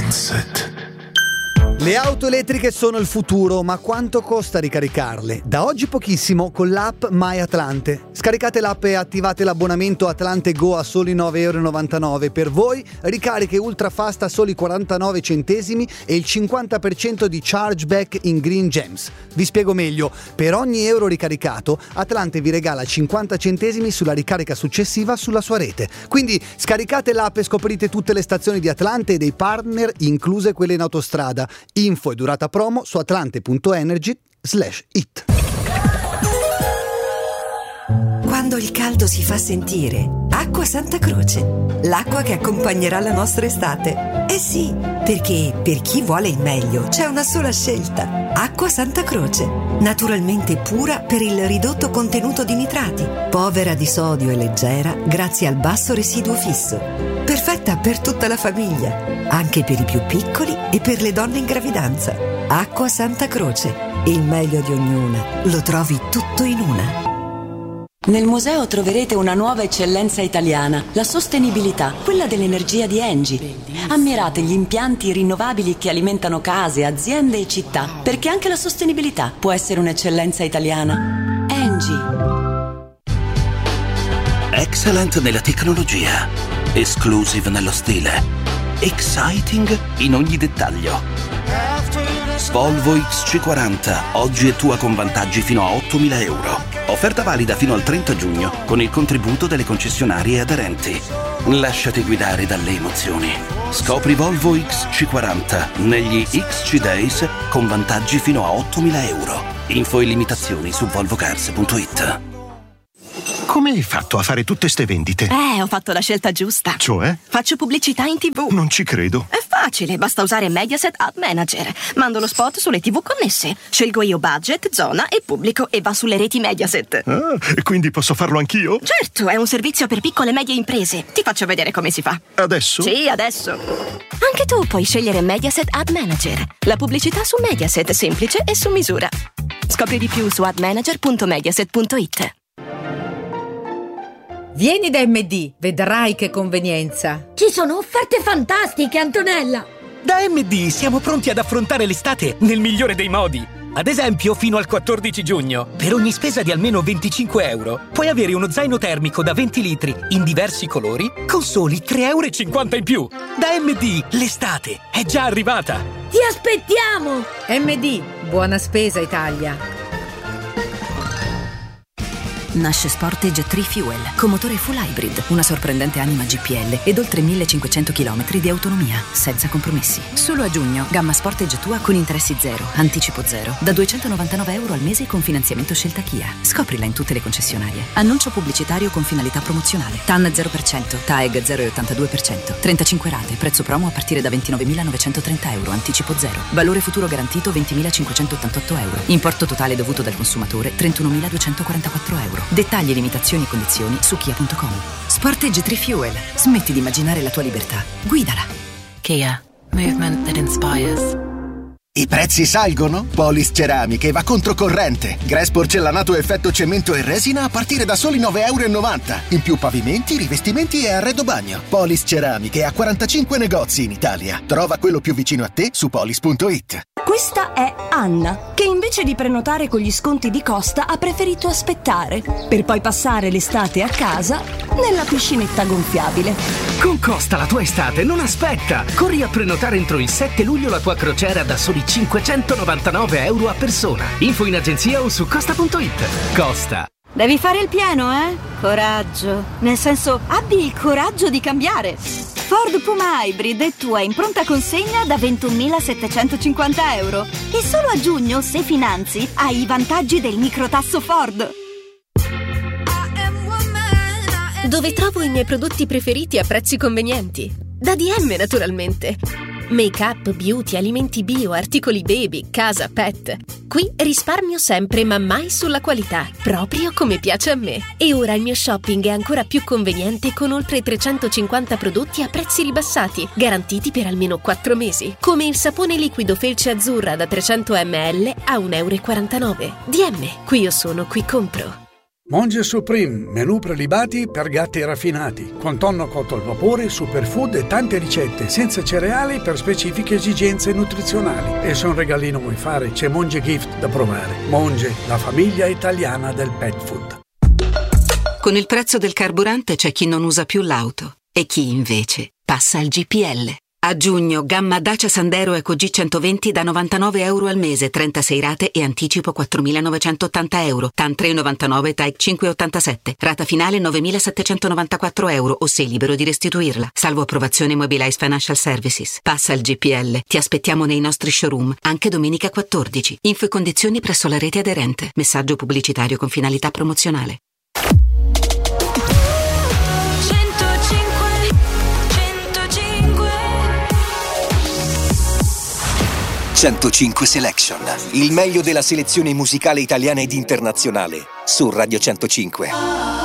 Sunset. Le auto elettriche sono il futuro, ma quanto costa ricaricarle? Da oggi pochissimo con l'app MyAtlante. Scaricate l'app e attivate l'abbonamento Atlante Go a soli €9,99. Per voi ricariche ultra fast a soli 49 centesimi e il 50% di chargeback in Green Gems. Vi spiego meglio: per ogni euro ricaricato Atlante vi regala 50 centesimi sulla ricarica successiva sulla sua rete. Quindi scaricate l'app e scoprite tutte le stazioni di Atlante e dei partner, incluse quelle in autostrada. Info e durata promo su atlante.energy/it. Quando il caldo si fa sentire, Acqua Santa Croce, l'acqua che accompagnerà la nostra estate. Eh sì, perché per chi vuole il meglio c'è una sola scelta: Acqua Santa Croce, naturalmente pura per il ridotto contenuto di nitrati, povera di sodio e leggera grazie al basso residuo fisso, perfetta per tutta la famiglia, anche per i più piccoli e per le donne in gravidanza. Acqua Santa Croce, il meglio di ognuna lo trovi tutto in una. Nel museo troverete una nuova eccellenza italiana, la sostenibilità, quella dell'energia di Engie. Ammirate gli impianti rinnovabili che alimentano case, aziende e città, perché anche la sostenibilità può essere un'eccellenza italiana. Engie. Excellent nella tecnologia, exclusive nello stile, exciting in ogni dettaglio. Volvo XC40, oggi è tua con vantaggi fino a €8.000. Offerta valida fino al 30 giugno con il contributo delle concessionarie aderenti. Lasciati guidare dalle emozioni. Scopri Volvo XC40 negli XC Days con vantaggi fino a €8.000. Info e limitazioni su volvocars.it. Come hai fatto a fare tutte ste vendite? Ho fatto la scelta giusta. Cioè? Faccio pubblicità in TV. Non ci credo. È facile, basta usare Mediaset Ad Manager. Mando lo spot sulle TV connesse. Scelgo io budget, zona e pubblico e va sulle reti Mediaset. Ah, e quindi posso farlo anch'io? Certo, è un servizio per piccole e medie imprese. Ti faccio vedere come si fa. Adesso? Sì, adesso. Anche tu puoi scegliere Mediaset Ad Manager. La pubblicità su Mediaset, semplice e su misura. Scopri di più su admanager.mediaset.it. Vieni da MD, vedrai che convenienza. Ci sono offerte fantastiche, Antonella! Da MD siamo pronti ad affrontare l'estate nel migliore dei modi. Ad esempio, fino al 14 giugno, per ogni spesa di almeno €25, puoi avere uno zaino termico da 20 litri in diversi colori con soli €3,50 in più. Da MD, l'estate è già arrivata. Ti aspettiamo! MD, buona spesa Italia. Nasce Sportage 3 Fuel, con motore full hybrid, una sorprendente anima GPL ed oltre 1500 km di autonomia, senza compromessi. Solo a giugno, gamma Sportage tua con interessi zero, anticipo zero, da €299 al mese con finanziamento scelta Kia. Scoprila in tutte le concessionarie. Annuncio pubblicitario con finalità promozionale. TAN 0%, TAEG 0,82%, 35 rate, prezzo promo a partire da €29.930, anticipo zero. Valore futuro garantito €20.588. Importo totale dovuto dal consumatore €31.244. Dettagli, limitazioni e condizioni su kia.com. Sportage 3 Fuel. Smetti di immaginare la tua libertà. Guidala. Kia. Movement that inspires. I prezzi salgono? Polis Ceramiche va controcorrente. Grass porcellanato effetto cemento e resina a partire da soli €9,90. In più pavimenti, rivestimenti e arredo bagno. Polis Ceramiche ha 45 negozi in Italia. Trova quello più vicino a te su polis.it. Questa è Anna, che invece di prenotare con gli sconti di Costa ha preferito aspettare, per poi passare l'estate a casa nella piscinetta gonfiabile. Con Costa la tua estate non aspetta! Corri a prenotare entro il 7 luglio la tua crociera da soli €599 a persona. Info in agenzia o su costa.it. Costa. Devi fare il pieno, eh? Coraggio. Nel senso, abbi il coraggio di cambiare. Ford Puma Hybrid è tua in pronta consegna da €21.750. E solo a giugno, se finanzi, hai i vantaggi del microtasso Ford. Dove trovo i miei prodotti preferiti a prezzi convenienti? Da DM, naturalmente. Make-up, beauty, alimenti bio, articoli baby, casa, pet. Qui risparmio sempre, ma mai sulla qualità, proprio come piace a me. E ora il mio shopping è ancora più conveniente con oltre 350 prodotti a prezzi ribassati, garantiti per almeno 4 mesi. Come il sapone liquido felce azzurra da 300 ml a €1,49. DM, qui io sono, qui compro. Monge Supreme, menù prelibati per gatti raffinati, con tonno cotto al vapore, superfood e tante ricette, senza cereali per specifiche esigenze nutrizionali. E se un regalino vuoi fare, c'è Monge Gift da provare. Monge, la famiglia italiana del pet food. Con il prezzo del carburante c'è chi non usa più l'auto e chi invece passa al GPL. A giugno, gamma Dacia Sandero Eco G120 da €99 al mese, 36 rate e anticipo €4.980, TAN 3,99, TAIC 5,87, rata finale €9.794 o sei libero di restituirla, salvo approvazione Mobilize Financial Services. Passa al GPL, ti aspettiamo nei nostri showroom, anche domenica 14. Info e condizioni presso la rete aderente. Messaggio pubblicitario con finalità promozionale. 105 Selection, il meglio della selezione musicale italiana ed internazionale su Radio 105.